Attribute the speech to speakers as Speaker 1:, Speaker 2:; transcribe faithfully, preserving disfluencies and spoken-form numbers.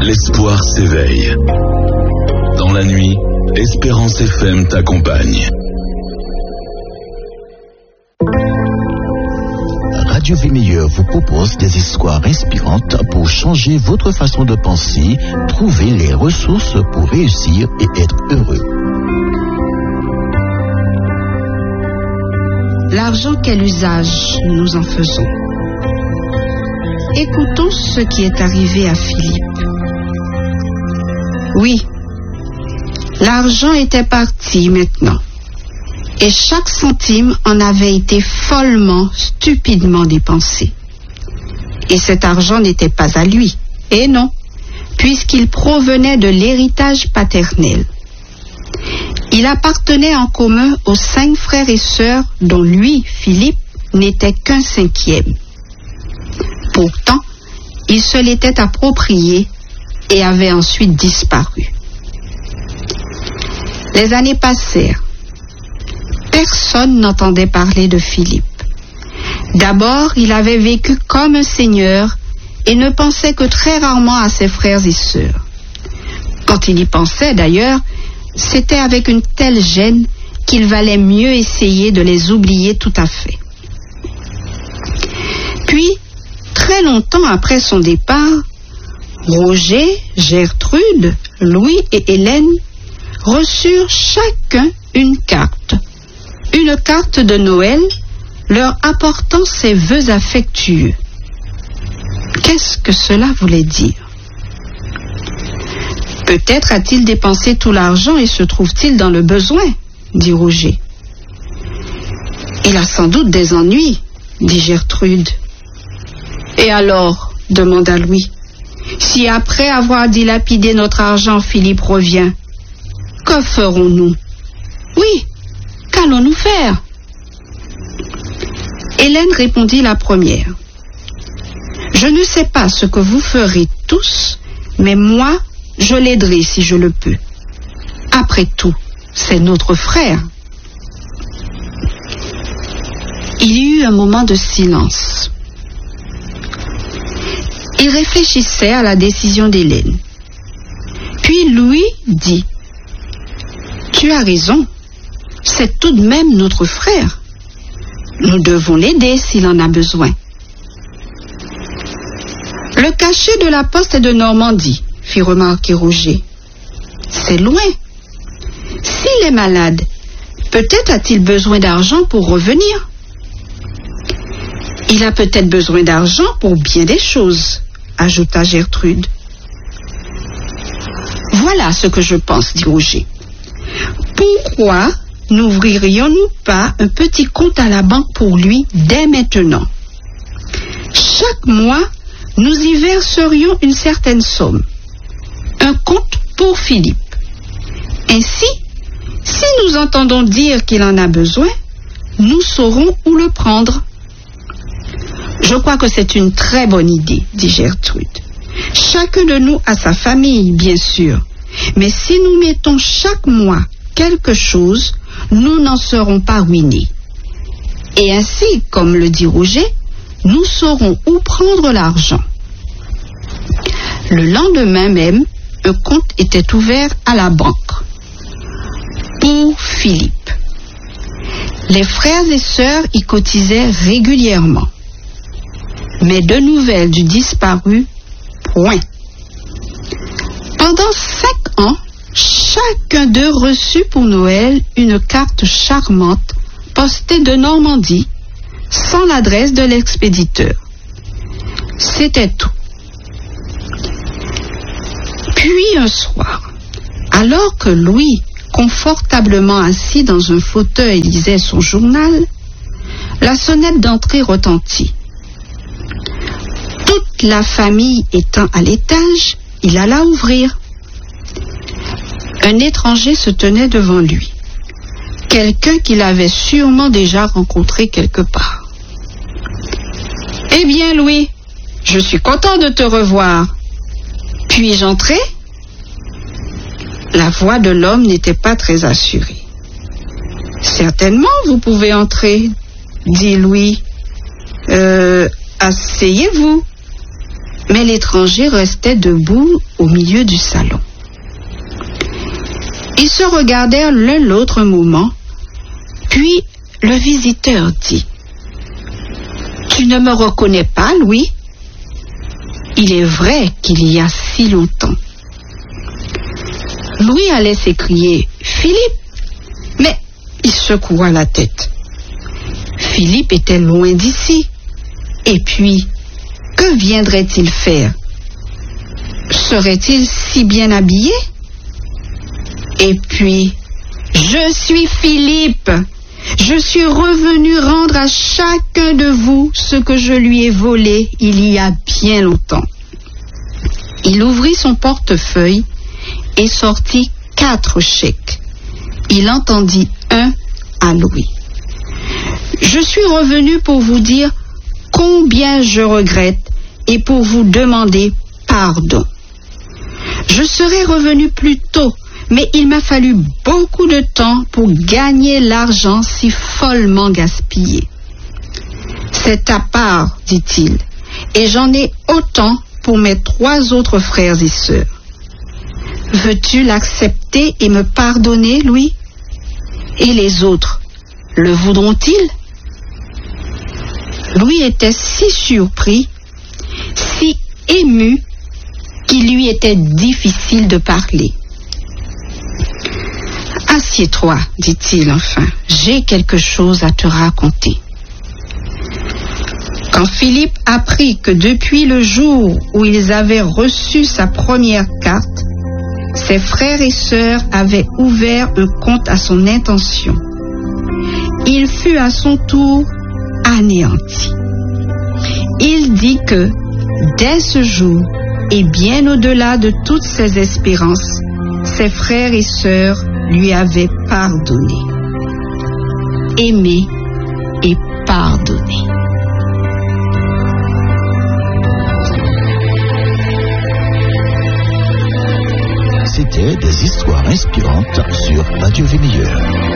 Speaker 1: l'espoir s'éveille. Dans la nuit, Espérance F M t'accompagne.
Speaker 2: Radio Vie Meilleure vous propose des histoires inspirantes pour changer votre façon de penser, trouver les ressources pour réussir et être heureux.
Speaker 3: L'argent, quel usage nous en faisons? Écoutons ce qui est arrivé à Philippe. Oui, l'argent était parti maintenant. Et chaque centime en avait été follement, stupidement dépensé. Et cet argent n'était pas à lui. Et non, puisqu'il provenait de l'héritage paternel. Il appartenait en commun aux cinq frères et sœurs dont lui, Philippe, n'était qu'un cinquième. Pourtant, il se l'était approprié et avait ensuite disparu. Les années passèrent. Personne n'entendait parler de Philippe. D'abord, il avait vécu comme un seigneur et ne pensait que très rarement à ses frères et sœurs. Quand il y pensait d'ailleurs, c'était avec une telle gêne qu'il valait mieux essayer de les oublier tout à fait. Puis, très longtemps après son départ, Roger, Gertrude, Louis et Hélène reçurent chacun une carte. Une carte de Noël leur apportant ses vœux affectueux. Qu'est-ce que cela voulait dire? Peut-être a-t-il dépensé tout l'argent et se trouve-t-il dans le besoin, dit Roger. Il a sans doute des ennuis, dit Gertrude. Et alors, demanda Louis, si après avoir dilapidé notre argent, Philippe revient, que ferons-nous? Oui, qu'allons-nous faire? Hélène répondit la première. Je ne sais pas ce que vous ferez tous, mais moi, je l'aiderai si je le peux. Après tout, c'est notre frère. Il y eut un moment de silence. Il réfléchissait à la décision d'Hélène. Puis Louis dit, « Tu as raison, c'est tout de même notre frère. Nous devons l'aider s'il en a besoin. » Le cachet de la poste est de Normandie, fit remarquer Roger. C'est loin. S'il est malade, peut-être a-t-il besoin d'argent pour revenir. Il a peut-être besoin d'argent pour bien des choses, ajouta Gertrude. Voilà ce que je pense, dit Roger. Pourquoi n'ouvririons-nous pas un petit compte à la banque pour lui dès maintenant? Chaque mois, nous y verserions une certaine somme. Un compte pour Philippe. Ainsi, si nous entendons dire qu'il en a besoin, nous saurons où le prendre. Je crois que c'est une très bonne idée, dit Gertrude. Chacun de nous a sa famille, bien sûr. Mais si nous mettons chaque mois quelque chose, nous n'en serons pas ruinés. Et ainsi, comme le dit Roger, nous saurons où prendre l'argent. Le lendemain même, un compte était ouvert à la banque. Pour Philippe. Les frères et sœurs y cotisaient régulièrement. Mais de nouvelles du disparu, point. Pendant cinq ans, chacun d'eux reçut pour Noël une carte charmante postée de Normandie, sans l'adresse de l'expéditeur. C'était tout. Puis un soir, alors que Louis, confortablement assis dans un fauteuil, lisait son journal, la sonnette d'entrée retentit. Toute la famille étant à l'étage, il alla ouvrir. Un étranger se tenait devant lui. Quelqu'un qu'il avait sûrement déjà rencontré quelque part. « Eh bien, Louis, je suis content de te revoir. Puis-je entrer ?» La voix de l'homme n'était pas très assurée. « Certainement, vous pouvez entrer, » dit Louis. Euh, « Asseyez-vous. » mais l'étranger restait debout au milieu du salon. Ils se regardèrent l'un l'autre un moment, puis le visiteur dit: « Tu ne me reconnais pas, Louis? Il est vrai qu'il y a si longtemps. » Louis allait s'écrier « Philippe !» mais il secoua la tête. Philippe était loin d'ici. Et puis, que viendrait-il faire? Serait-il si bien habillé? Et puis, je suis Philippe. Je suis revenu rendre à chacun de vous ce que je lui ai volé il y a bien longtemps. Il ouvrit son portefeuille et sortit quatre chèques. Il entendit un à Louis. Je suis revenu pour vous dire combien je regrette et pour vous demander pardon. Je serais revenu plus tôt, mais il m'a fallu beaucoup de temps pour gagner l'argent si follement gaspillé. C'est ta part, dit-il, et j'en ai autant pour mes trois autres frères et sœurs. Veux-tu l'accepter et me pardonner, Louis? Et les autres, le voudront-ils? Louis était si surpris, si ému, qu'il lui était difficile de parler. « Assieds-toi, dit-il enfin, j'ai quelque chose à te raconter. » Quand Philippe apprit que depuis le jour où ils avaient reçu sa première carte, ses frères et sœurs avaient ouvert un compte à son intention, il fut à son tour anéanti. Il dit que, dès ce jour, et bien au-delà de toutes ses espérances, ses frères et sœurs lui avaient pardonné. Aimé et pardonné.
Speaker 2: C'était des histoires inspirantes sur Radio Vie Meilleure.